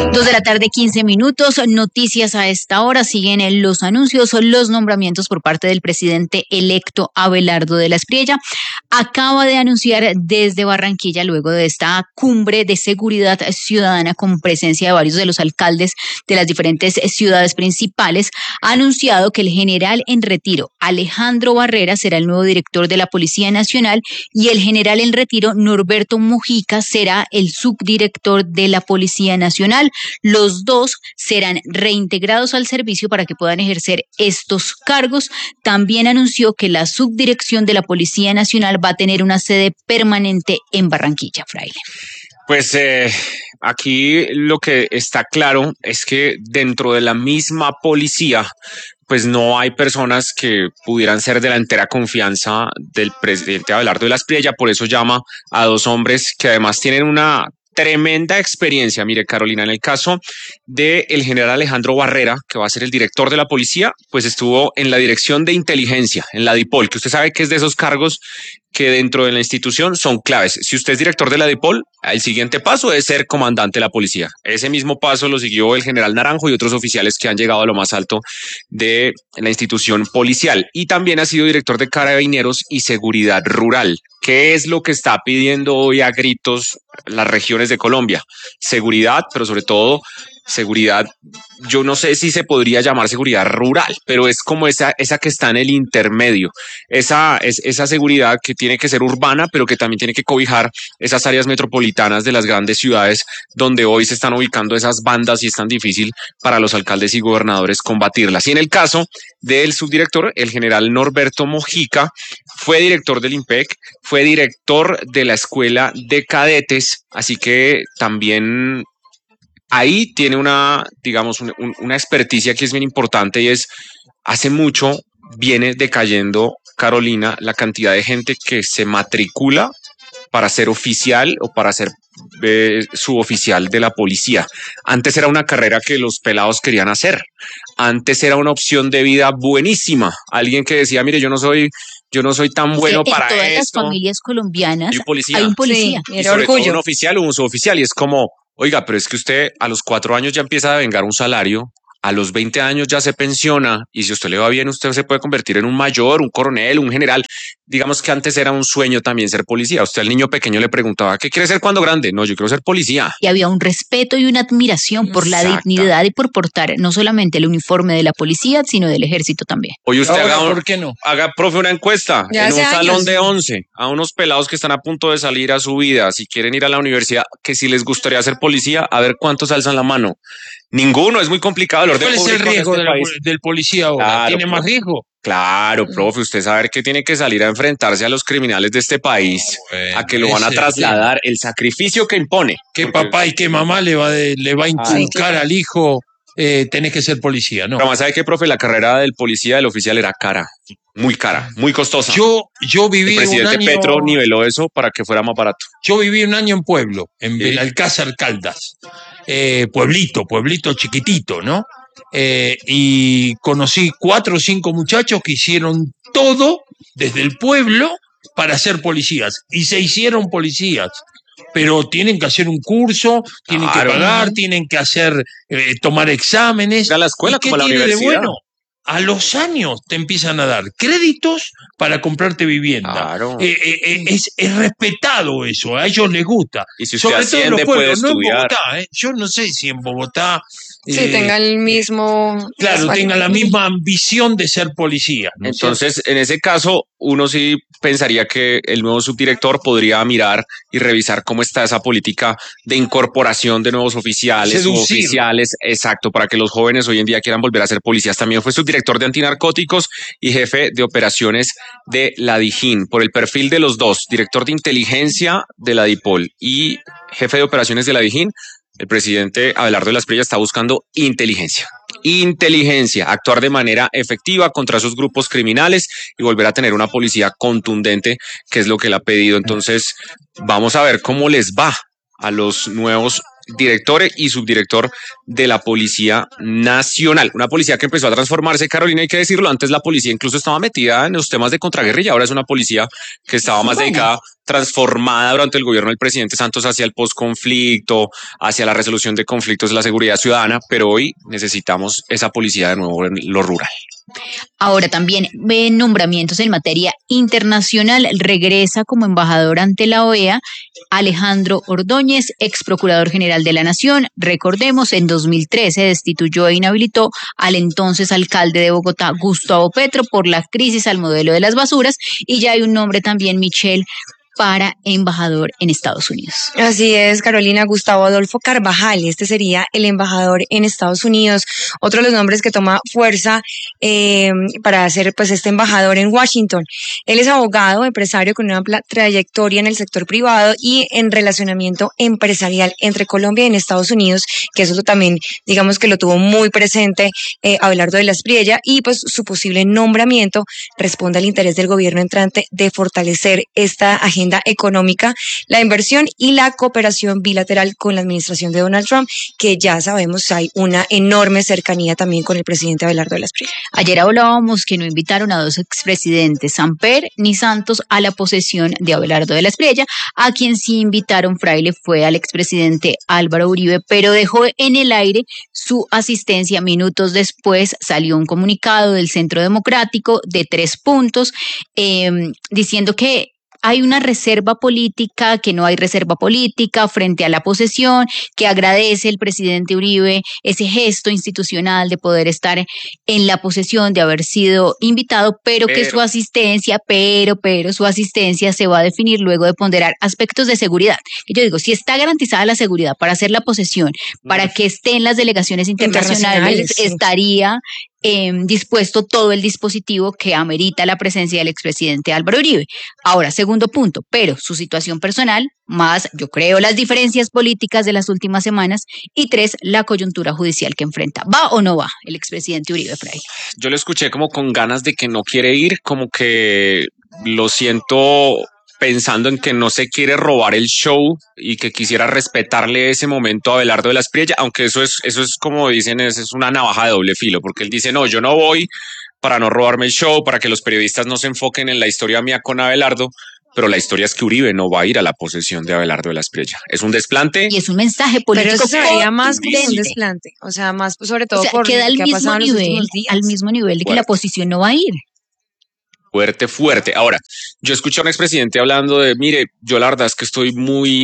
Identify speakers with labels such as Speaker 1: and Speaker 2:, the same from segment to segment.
Speaker 1: 2 de la tarde, 15 minutos. Noticias a esta hora. Siguen los anuncios, los nombramientos por parte del presidente electo Abelardo de la Espriella. Acaba de anunciar desde Barranquilla, luego de esta cumbre de seguridad ciudadana con presencia de varios de los alcaldes de las diferentes ciudades principales, ha anunciado que el general en retiro Alejandro Barrera será el nuevo director de la Policía Nacional y el general en retiro Norberto Mojica será el subdirector de la Policía Nacional. Los dos serán reintegrados al servicio para que puedan ejercer estos cargos. También anunció que la subdirección de la Policía Nacional va a tener una sede permanente en Barranquilla, Fraile.
Speaker 2: Pues aquí lo que está claro es que dentro de la misma policía, pues no hay personas que pudieran ser de la entera confianza del presidente Abelardo de la Espriella, por eso llama a dos hombres que además tienen una tremenda experiencia. Mire, Carolina, en el caso del general Alejandro Barrera, que va a ser el director de la policía, pues estuvo en la dirección de inteligencia, en la DIPOL, que usted sabe que es de esos cargos que dentro de la institución son claves. Si usted es director de la DIPOL, el siguiente paso es ser comandante de la policía. Ese mismo paso lo siguió el general Naranjo y otros oficiales que han llegado a lo más alto de la institución policial. Y también ha sido director de Carabineros y Seguridad Rural. ¿Qué es lo que está pidiendo hoy a gritos las regiones de Colombia? Seguridad, pero sobre todo seguridad, yo no sé si se podría llamar seguridad rural, pero es como esa que está en el intermedio, esa seguridad que tiene que ser urbana, pero que también tiene que cobijar esas áreas metropolitanas de las grandes ciudades donde hoy se están ubicando esas bandas y es tan difícil para los alcaldes y gobernadores combatirlas. Y en el caso del subdirector, el general Norberto Mojica, fue director del IMPEC, fue director de la Escuela de Cadetes, así que también ahí tiene una, digamos, una experticia que es bien importante y es, hace mucho viene decayendo, Carolina, la cantidad de gente que se matricula para ser oficial o para ser suboficial de la policía. Antes era una carrera que los pelados querían hacer. Antes era una opción de vida buenísima. Alguien que decía, mire, yo no soy tan bueno para esto.
Speaker 1: En todas las familias colombianas
Speaker 2: hay un policía.
Speaker 1: Hay un policía.
Speaker 2: Sí, y sobre todo un oficial o un suboficial. Y es como, oiga, pero es que usted a los 4 años ya empieza a devengar un salario, a los 20 años ya se pensiona y si a usted le va bien, usted se puede convertir en un mayor, un coronel, un general. Digamos que antes era un sueño también ser policía. Usted al niño pequeño le preguntaba, ¿qué quiere ser cuando grande? No, yo quiero ser policía.
Speaker 1: Y había un respeto y una admiración por la dignidad y por portar no solamente el uniforme de la policía, sino del ejército también.
Speaker 2: Oye, usted
Speaker 3: ¿por qué no?
Speaker 2: haga, profe, una encuesta
Speaker 3: Ya
Speaker 2: en un
Speaker 3: hace
Speaker 2: salón
Speaker 3: años.
Speaker 2: de 11 a unos pelados que están a punto de salir a su vida, si quieren ir a la universidad, que si les gustaría ser policía, a ver cuántos alzan la mano. Ninguno, es muy complicado el orden
Speaker 3: ¿Cuál es el
Speaker 2: público en
Speaker 3: riesgo
Speaker 2: este país.
Speaker 3: del policía ahora?
Speaker 2: Claro,
Speaker 3: ¿Tiene más riesgo?
Speaker 2: Claro, profe, usted sabe que tiene que salir a enfrentarse a los criminales de este país,
Speaker 3: Bueno,
Speaker 2: a que lo van a
Speaker 3: ese es el
Speaker 2: trasladar, el sacrificio que impone.
Speaker 3: ¿Qué
Speaker 2: Porque-
Speaker 3: papá y qué mamá le va a inculcar al hijo? Tenés que ser policía, ¿no?
Speaker 2: Pero más sabe que, profe, la carrera del policía, del oficial era cara, muy costosa.
Speaker 3: Yo
Speaker 2: El
Speaker 3: viví un
Speaker 2: presidente
Speaker 3: año.
Speaker 2: Petro niveló eso para que fuera más barato.
Speaker 3: Yo viví un año en Pueblo, en
Speaker 2: Sí.
Speaker 3: Belalcázar Caldas. Pueblito chiquitito, ¿no? Y conocí 4 o 5 muchachos que hicieron todo desde el pueblo para ser policías. Y se hicieron policías. Pero tienen que hacer un curso, tienen
Speaker 2: Claro.
Speaker 3: que pagar, tienen que hacer, tomar exámenes.
Speaker 2: Ir a la escuela
Speaker 3: ¿Y qué
Speaker 2: como a la
Speaker 3: tiene de
Speaker 2: universidad.
Speaker 3: bueno? A los años te empiezan a dar créditos para comprarte vivienda.
Speaker 2: Claro.
Speaker 3: Es respetado eso, a ellos les gusta.
Speaker 2: Y si usted
Speaker 3: Sobre todo en
Speaker 2: asciende,
Speaker 3: los
Speaker 2: puede
Speaker 3: pueblos, no en
Speaker 2: estudiar.
Speaker 3: Bogotá. Yo no sé si en Bogotá
Speaker 4: Sí, tenga el mismo...
Speaker 3: claro, tenga la misma ambición de ser policía. ¿no es cierto?
Speaker 2: Entonces, en ese caso, uno sí pensaría que el nuevo subdirector podría mirar y revisar cómo está esa política de incorporación de nuevos oficiales,
Speaker 3: Seducir.
Speaker 2: suboficiales, exacto, para que los jóvenes hoy en día quieran volver a ser policías. También fue subdirector de antinarcóticos y jefe de operaciones de la DIJÍN. Por el perfil de los dos, director de inteligencia de la DIPOL y jefe de operaciones de la DIJÍN, el presidente Abelardo de la Espriella está buscando inteligencia, actuar de manera efectiva contra esos grupos criminales y volver a tener una policía contundente, que es lo que él ha pedido. Entonces, vamos a ver cómo les va a los nuevos directores y subdirector de la Policía Nacional. Una policía que empezó a transformarse, Carolina, hay que decirlo, antes la policía incluso estaba metida en los temas de contraguerrilla, ahora es una policía que estaba más dedicada transformada durante el gobierno del presidente Santos hacia el posconflicto, hacia la resolución de conflictos de la seguridad ciudadana, pero hoy necesitamos esa policía de nuevo en lo rural.
Speaker 1: Ahora también nombramientos en materia internacional. Regresa como embajador ante la OEA Alejandro Ordóñez, ex procurador general de la Nación. Recordemos, en 2013 destituyó e inhabilitó al entonces alcalde de Bogotá, Gustavo Petro, por la crisis al modelo de las basuras. Y ya hay un nombre también, Michelle, para embajador en Estados Unidos.
Speaker 4: Así es, Carolina. Gustavo Adolfo Carvajal, este sería el embajador en Estados Unidos. Otro de los nombres que toma fuerza para ser pues este embajador en Washington. Él es abogado, empresario con una amplia trayectoria en el sector privado y en relacionamiento empresarial entre Colombia y en Estados Unidos, que eso también, digamos que lo tuvo muy presente Abelardo de la Espriella, y pues su posible nombramiento responde al interés del gobierno entrante de fortalecer esta agenda económica, la inversión y la cooperación bilateral con la administración de Donald Trump, que ya sabemos hay una enorme cercanía también con el presidente Abelardo de la Espriella.
Speaker 1: Ayer hablábamos que no invitaron a dos expresidentes, Samper ni Santos, a la posesión de Abelardo de la Espriella. A quien sí invitaron, Fraile, fue al expresidente Álvaro Uribe, pero dejó en el aire su asistencia. Minutos después salió un comunicado del Centro Democrático de 3 puntos diciendo que hay una reserva política, que no hay reserva política frente a la posesión, que agradece el presidente Uribe ese gesto institucional de poder estar en la posesión, de haber sido invitado, pero que su asistencia, su asistencia se va a definir luego de ponderar aspectos de seguridad. Y yo digo, si está garantizada la seguridad para hacer la posesión, para que estén las delegaciones internacionales, sí, estaría dispuesto todo el dispositivo que amerita la presencia del expresidente Álvaro Uribe. Ahora, segundo punto, pero su situación personal, más yo creo las diferencias políticas de las últimas semanas, y 3, la coyuntura judicial que enfrenta. ¿Va o no va el expresidente Uribe, Fray?
Speaker 2: Yo lo escuché como con ganas de que no quiere ir, como que lo siento pensando en que no se quiere robar el show y que quisiera respetarle ese momento a Abelardo de la Espriella, aunque eso es como dicen, es una navaja de doble filo, porque él dice, no, yo no voy para no robarme el show, para que los periodistas no se enfoquen en la historia mía con Abelardo, pero la historia es que Uribe no va a ir a la posesión de Abelardo de la Espriella. Es un desplante.
Speaker 1: Y es un mensaje político.
Speaker 4: Pero eso sería más que un desplante, o sea, más sobre todo por
Speaker 1: queda
Speaker 4: lo que ha pasado en los últimos días.
Speaker 1: Al mismo nivel de que la oposición no va a ir.
Speaker 2: Fuerte. Ahora, yo escuché a un expresidente hablando de, mire, yo la verdad es que estoy muy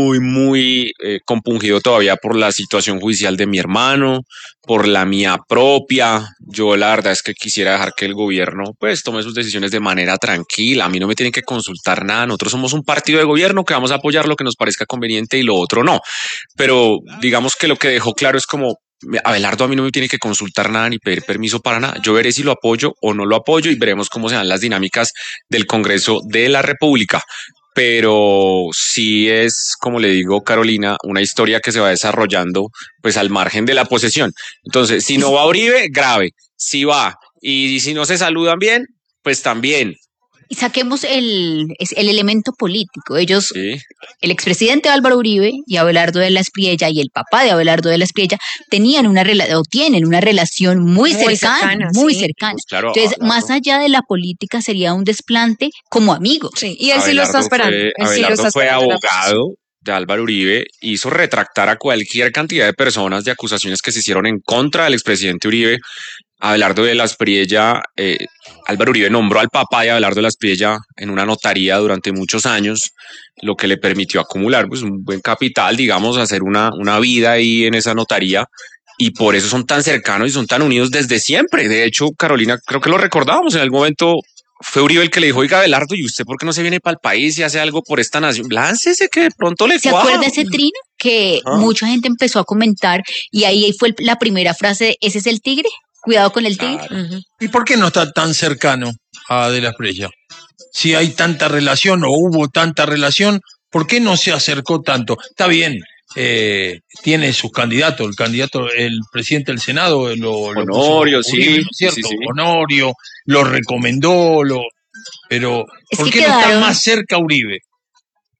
Speaker 2: compungido todavía por la situación judicial de mi hermano, por la mía propia. Yo la verdad es que quisiera dejar que el gobierno pues tome sus decisiones de manera tranquila. A mí no me tienen que consultar nada. Nosotros somos un partido de gobierno que vamos a apoyar lo que nos parezca conveniente y lo otro no. Pero digamos que lo que dejó claro es como, Abelardo a mí no me tiene que consultar nada ni pedir permiso para nada. Yo veré si lo apoyo o no lo apoyo y veremos cómo se dan las dinámicas del Congreso de la República. Pero sí es, como le digo, Carolina, una historia que se va desarrollando pues al margen de la posesión. Entonces, si no va Uribe, grave. Si va y si no se saludan bien, pues también.
Speaker 1: Y saquemos el elemento político. Ellos,
Speaker 2: sí.
Speaker 1: El expresidente Álvaro Uribe y Abelardo de la Espriella y el papá de Abelardo de la Espriella tienen una relación muy cercana.
Speaker 2: Pues claro,
Speaker 1: entonces, más allá de la política, sería un desplante como amigo.
Speaker 4: Sí, y él sí lo está esperando.
Speaker 2: Abelardo fue abogado de Álvaro Uribe, hizo retractar a cualquier cantidad de personas de acusaciones que se hicieron en contra del expresidente Uribe. Abelardo de la Espriella, Álvaro Uribe nombró al papá de Abelardo de la Espriella en una notaría durante muchos años, lo que le permitió acumular pues un buen capital, digamos, hacer una vida ahí en esa notaría, y por eso son tan cercanos y son tan unidos desde siempre. De hecho, Carolina, creo que lo recordábamos en algún momento. Fue Uribe el que le dijo, oiga, Abelardo, ¿y usted por qué no se viene para el país y hace algo por esta nación? Láncese que de pronto le cuaja.
Speaker 1: ¿Se acuerda ese trino que mucha gente empezó a comentar y ahí fue la primera frase de, ¿ese es el tigre? Cuidado con el tigre.
Speaker 3: Claro. ¿Y por qué no está tan cercano a De la Espriella? Si hay tanta relación o hubo tanta relación, ¿por qué no se acercó tanto? Está bien, tiene sus candidatos, el presidente del Senado,
Speaker 2: Honorio,
Speaker 3: Uribe, ¿cierto? Sí. Honorio, lo recomendó, pero ¿por qué no está más cerca Uribe?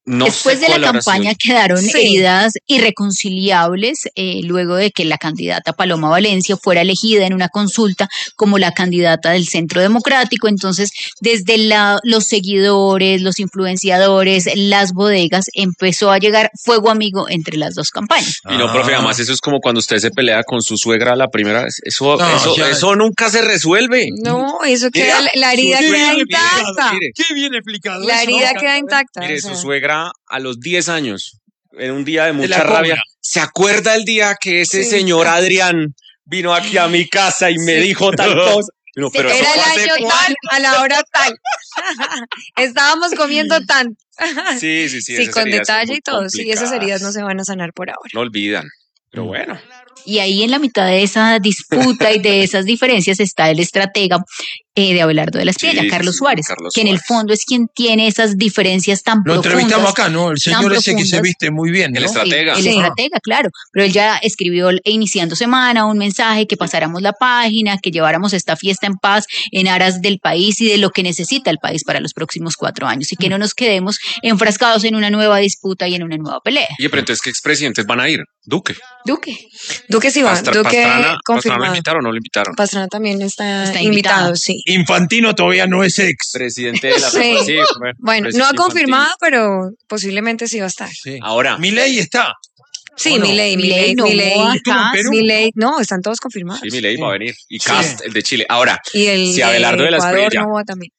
Speaker 2: No
Speaker 1: Después
Speaker 2: sé
Speaker 1: de la
Speaker 2: cuál habrá
Speaker 1: campaña
Speaker 2: sido.
Speaker 1: quedaron
Speaker 4: Sí.
Speaker 1: heridas irreconciliables luego de que la candidata Paloma Valencia fuera elegida en una consulta como la candidata del Centro Democrático. Entonces, desde los seguidores, los influenciadores, las bodegas, empezó a llegar fuego amigo entre las dos campañas.
Speaker 2: Y no, profe, además eso es como cuando usted se pelea con su suegra la primera vez.
Speaker 3: No,
Speaker 2: Eso nunca se resuelve.
Speaker 4: No, eso queda,
Speaker 2: Mira,
Speaker 4: la herida
Speaker 2: su
Speaker 4: queda
Speaker 2: suegra,
Speaker 4: intacta.
Speaker 2: mire,
Speaker 3: Qué bien explicado.
Speaker 4: La
Speaker 3: eso,
Speaker 4: herida
Speaker 3: ¿no?
Speaker 4: queda intacta.
Speaker 2: Mire,
Speaker 4: o
Speaker 2: su
Speaker 4: sea.
Speaker 2: suegra a los 10 años, en un día de
Speaker 3: la
Speaker 2: mucha
Speaker 3: cobra.
Speaker 2: rabia, ¿se acuerda el día que ese
Speaker 4: Sí.
Speaker 2: señor Adrián vino aquí a mi casa y me
Speaker 4: Sí.
Speaker 2: dijo tal cosa? No, pero eso
Speaker 4: Era el
Speaker 2: fue hace
Speaker 4: año tal, a la hora tal. Estábamos comiendo tanto.
Speaker 2: Sí,
Speaker 4: Sí,
Speaker 2: esas
Speaker 4: con
Speaker 2: heridas son
Speaker 4: detalle
Speaker 2: muy
Speaker 4: y todo. Sí, esas heridas no
Speaker 2: complicadas.
Speaker 4: se van a sanar por ahora.
Speaker 2: No olvidan. Pero bueno,
Speaker 1: Y ahí en la mitad de esa disputa y de esas diferencias está el estratega de Abelardo de la Espriella,
Speaker 2: Sí, sí,
Speaker 1: Carlos
Speaker 2: sí,
Speaker 1: Suárez,
Speaker 2: Carlos
Speaker 1: que en el
Speaker 2: Suárez.
Speaker 1: fondo es quien tiene esas diferencias tan
Speaker 3: Lo entrevistamos
Speaker 1: profundas.
Speaker 3: acá, ¿no? El señor
Speaker 1: tan
Speaker 3: ese que se
Speaker 1: profundas.
Speaker 3: viste muy bien,
Speaker 2: el
Speaker 3: ¿no?
Speaker 2: estratega.
Speaker 1: El
Speaker 4: Sí.
Speaker 1: estratega, claro, pero él ya escribió iniciando semana un mensaje que pasáramos la página, que lleváramos esta fiesta en paz en aras del país y de lo que necesita el país para los próximos 4 años y que no nos quedemos enfrascados en una nueva disputa y en una nueva pelea.
Speaker 2: Oye, pero entonces, ¿qué expresidentes van a ir? Duque.
Speaker 1: Duque.
Speaker 4: Duque sí va. Duque
Speaker 2: ¿Pastrana lo
Speaker 4: confirmado.
Speaker 2: invitaron o no lo invitaron?
Speaker 4: Pastrana también está
Speaker 1: Está
Speaker 4: invitado,
Speaker 1: invitado.
Speaker 4: sí.
Speaker 3: Infantino todavía no es ex.
Speaker 2: Presidente de la
Speaker 4: Sí.
Speaker 2: sí,
Speaker 4: Bueno, no ha confirmado, pero posiblemente sí va a estar.
Speaker 3: Sí.
Speaker 2: Ahora.
Speaker 3: Milei está.
Speaker 4: Sí,
Speaker 3: ¿O no?
Speaker 4: Milei,
Speaker 1: Novoa,
Speaker 3: ¿Estuvo en
Speaker 1: Kast,
Speaker 3: Perú?
Speaker 4: Milei, no, están todos confirmados.
Speaker 2: Sí, Milei va a venir. Y
Speaker 3: Sí.
Speaker 2: Kast, el de Chile. Ahora,
Speaker 4: Y el
Speaker 2: si Abelardo de la
Speaker 4: Ecuador
Speaker 2: Espriella
Speaker 4: no va también.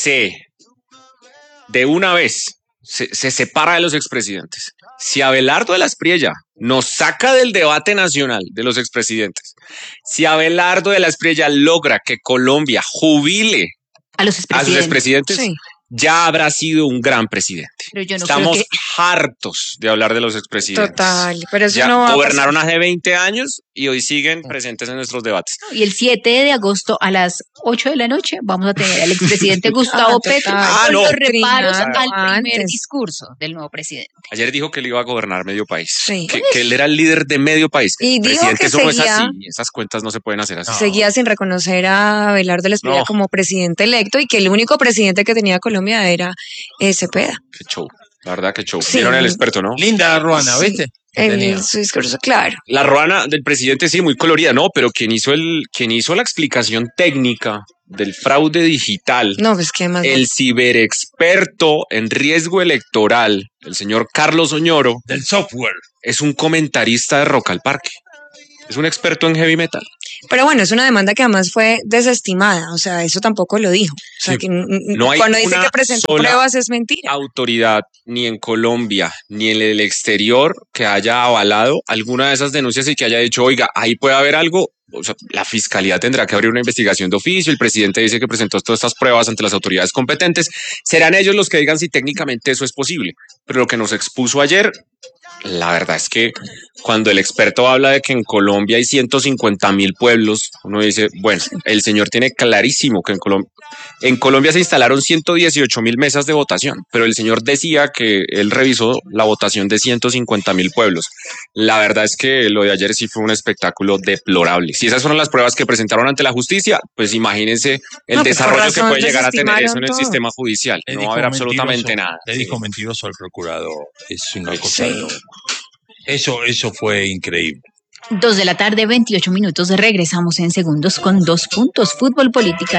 Speaker 2: de una vez se separa de los expresidentes. Si Abelardo de la Espriella nos saca del debate nacional de los expresidentes, si Abelardo de la Espriella logra que Colombia jubile
Speaker 1: a los
Speaker 2: a sus expresidentes,
Speaker 4: Sí.
Speaker 2: ya habrá sido un gran presidente.
Speaker 1: Pero yo no
Speaker 2: Estamos
Speaker 1: creo
Speaker 2: hartos de hablar de los expresidentes.
Speaker 4: Total, pero eso
Speaker 2: Ya
Speaker 4: no va a
Speaker 2: gobernaron
Speaker 4: pasar.
Speaker 2: hace 20 años y hoy siguen presentes en nuestros debates.
Speaker 1: Y el 7 de agosto a las 8 de la noche vamos a tener al expresidente Gustavo
Speaker 4: total.
Speaker 1: Petro
Speaker 2: Ah,
Speaker 1: con
Speaker 2: no.
Speaker 1: los reparos al
Speaker 4: Antes.
Speaker 1: primer discurso del nuevo presidente.
Speaker 2: Ayer dijo que él iba a gobernar medio país,
Speaker 4: Sí.
Speaker 2: que él era el líder de medio país.
Speaker 4: Y dijo
Speaker 2: Presidente,
Speaker 4: que
Speaker 2: eso no es
Speaker 4: seguía-
Speaker 2: así, esas cuentas no se pueden hacer así.
Speaker 3: No.
Speaker 4: Seguía sin reconocer a Abelardo de la Espriella
Speaker 2: No.
Speaker 4: como presidente electo y que el único presidente que tenía Colombia era Cepeda.
Speaker 2: Qué show, la verdad que show.
Speaker 4: Sí.
Speaker 2: Vieron el experto, ¿no?
Speaker 3: Linda Ruana,
Speaker 4: Sí.
Speaker 3: ¿viste? Que tenía.
Speaker 4: En su discurso, claro.
Speaker 2: La ruana del presidente sí, muy colorida, no, pero quien hizo la explicación técnica del fraude digital,
Speaker 4: No, pues que además.
Speaker 2: el ciberexperto en riesgo electoral, el señor Carlos Oñoro,
Speaker 3: Del software.
Speaker 2: es un comentarista de Rock al Parque. Es un experto en heavy metal.
Speaker 4: Pero bueno, es una demanda que además fue desestimada, o sea, eso tampoco lo dijo. O sea,
Speaker 3: Sí.
Speaker 4: que
Speaker 2: No hay
Speaker 4: cuando dice
Speaker 2: una
Speaker 4: que presentó
Speaker 2: sola
Speaker 4: pruebas es mentira.
Speaker 2: Autoridad ni en Colombia ni en el exterior que haya avalado alguna de esas denuncias y que haya dicho, oiga, ahí puede haber algo. O sea, la fiscalía tendrá que abrir una investigación de oficio. El presidente dice que presentó todas estas pruebas ante las autoridades competentes. Serán ellos los que digan si técnicamente eso es posible. Pero lo que nos expuso ayer, la verdad es que cuando el experto habla de que en Colombia hay 150.000 pueblos, uno dice, bueno, el señor tiene clarísimo que en Colombia se instalaron 118.000 mesas de votación, pero el señor decía que él revisó la votación de 150.000 pueblos. La verdad es que lo de ayer sí fue un espectáculo deplorable. Si esas fueron las pruebas que presentaron ante la justicia, pues imagínense el
Speaker 4: No, pues por
Speaker 2: desarrollo que
Speaker 4: razón
Speaker 2: puede llegar a tener eso en el
Speaker 4: desestimaron todo.
Speaker 2: sistema judicial.
Speaker 3: Le
Speaker 2: No
Speaker 3: dijo
Speaker 2: va a haber absolutamente
Speaker 3: mentiroso,
Speaker 2: nada.
Speaker 3: Le
Speaker 2: Sí.
Speaker 3: dijo mentiroso al procurador. Es una
Speaker 2: Sí.
Speaker 3: cosa.
Speaker 4: Sí.
Speaker 3: Eso fue increíble.
Speaker 1: 2 de la tarde, 28 minutos. Regresamos en segundos con 2 puntos. Fútbol, política